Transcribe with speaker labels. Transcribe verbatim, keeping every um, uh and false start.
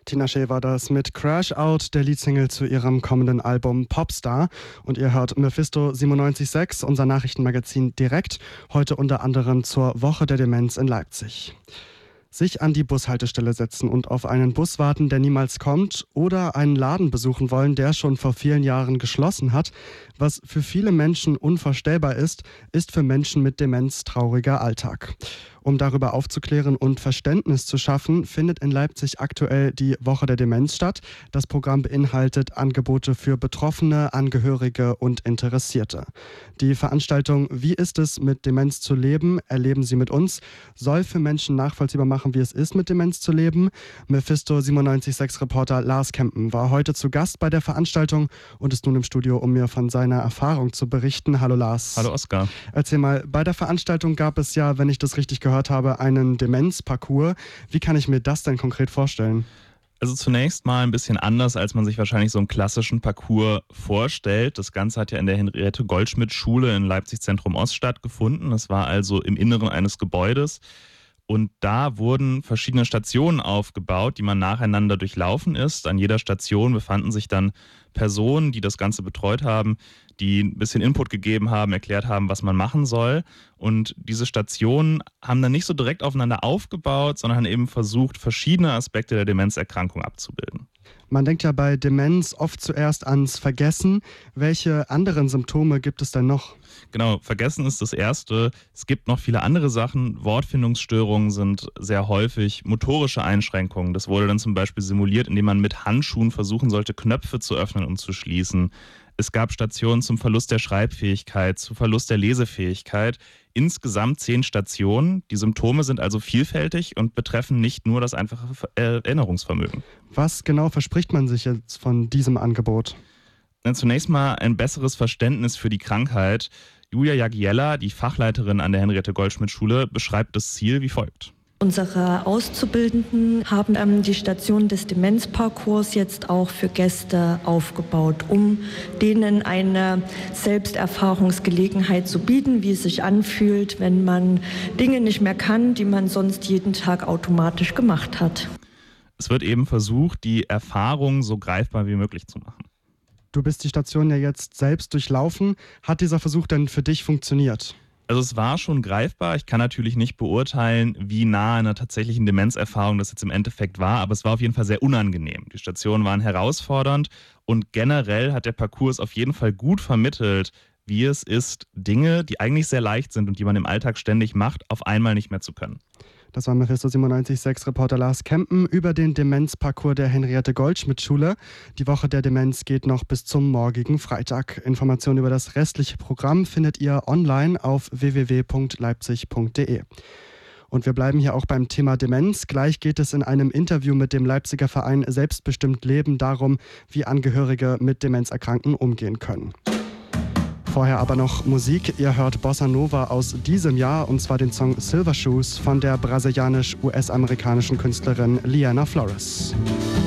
Speaker 1: Tinashe war das mit Crash Out, der Leadsingle zu ihrem kommenden Album Popstar. Und ihr hört Mephisto siebenundneunzig Komma sechs, unser Nachrichtenmagazin direkt, heute unter anderem zur Woche der Demenz in Leipzig. Sich an die Bushaltestelle setzen und auf einen Bus warten, der niemals kommt, oder einen Laden besuchen wollen, der schon vor vielen Jahren geschlossen hat, was für viele Menschen unvorstellbar ist, ist für Menschen mit Demenz trauriger Alltag. Um darüber aufzuklären und Verständnis zu schaffen, findet in Leipzig aktuell die Woche der Demenz statt. Das Programm beinhaltet Angebote für Betroffene, Angehörige und Interessierte. Die Veranstaltung Wie ist es, mit Demenz zu leben? Erleben Sie mit uns, soll für Menschen nachvollziehbar machen, wie es ist, mit Demenz zu leben. Mephisto siebenundneunzig Komma sechs Reporter Lars Kempen war heute zu Gast bei der Veranstaltung und ist nun im Studio, um mir von seiner Erfahrung zu berichten. Hallo Lars.
Speaker 2: Hallo Oskar.
Speaker 1: Erzähl mal, bei der Veranstaltung gab es ja, wenn ich das richtig gehört habe, einen Demenzparcours. Wie kann ich mir das denn konkret vorstellen?
Speaker 2: Also zunächst mal ein bisschen anders, als man sich wahrscheinlich so einen klassischen Parcours vorstellt. Das Ganze hat ja in der Henriette-Goldschmidt-Schule in Leipzig Zentrum Ost stattgefunden. Das war also im Inneren eines Gebäudes. Und da wurden verschiedene Stationen aufgebaut, die man nacheinander durchlaufen ist. An jeder Station befanden sich dann Personen, die das Ganze betreut haben, die ein bisschen Input gegeben haben, erklärt haben, was man machen soll. Und diese Stationen haben dann nicht so direkt aufeinander aufgebaut, sondern haben eben versucht, verschiedene Aspekte der Demenzerkrankung abzubilden.
Speaker 1: Man denkt ja bei Demenz oft zuerst ans Vergessen. Welche anderen Symptome gibt es denn noch?
Speaker 2: Genau, Vergessen ist das Erste. Es gibt noch viele andere Sachen. Wortfindungsstörungen sind sehr häufig, motorische Einschränkungen. Das wurde dann zum Beispiel simuliert, indem man mit Handschuhen versuchen sollte, Knöpfe zu öffnen und zu schließen. Es gab Stationen zum Verlust der Schreibfähigkeit, zum Verlust der Lesefähigkeit. Insgesamt zehn Stationen. Die Symptome sind also vielfältig und betreffen nicht nur das einfache Erinnerungsvermögen.
Speaker 1: Was genau verspricht man sich jetzt von diesem Angebot?
Speaker 2: Zunächst mal ein besseres Verständnis für die Krankheit. Julia Jagiella, die Fachleiterin an der Henriette-Goldschmidt-Schule, beschreibt das Ziel wie folgt.
Speaker 3: Unsere Auszubildenden haben ähm, die Station des Demenzparcours jetzt auch für Gäste aufgebaut, um denen eine Selbsterfahrungsgelegenheit zu bieten, wie es sich anfühlt, wenn man Dinge nicht mehr kann, die man sonst jeden Tag automatisch gemacht hat.
Speaker 2: Es wird eben versucht, die Erfahrung so greifbar wie möglich zu machen.
Speaker 1: Du bist die Station ja jetzt selbst durchlaufen. Hat dieser Versuch denn für dich funktioniert?
Speaker 2: Also es war schon greifbar. Ich kann natürlich nicht beurteilen, wie nah einer tatsächlichen Demenzerfahrung das jetzt im Endeffekt war, aber es war auf jeden Fall sehr unangenehm. Die Stationen waren herausfordernd und generell hat der Parcours auf jeden Fall gut vermittelt, wie es ist, Dinge, die eigentlich sehr leicht sind und die man im Alltag ständig macht, auf einmal nicht mehr zu können.
Speaker 1: Das war Mephisto siebenundneunzig Komma sechs Reporter Lars Kempen über den Demenzparcours der Henriette-Goldschmidt-Schule. Die Woche der Demenz geht noch bis zum morgigen Freitag. Informationen über das restliche Programm findet ihr online auf w w w punkt leipzig punkt d e. Und wir bleiben hier auch beim Thema Demenz. Gleich geht es in einem Interview mit dem Leipziger Verein Selbstbestimmt Leben darum, wie Angehörige mit Demenzerkrankten umgehen können. Vorher aber noch Musik. Ihr hört Bossa Nova aus diesem Jahr, und zwar den Song Silver Shoes von der brasilianisch-U S-amerikanischen Künstlerin Liana Flores.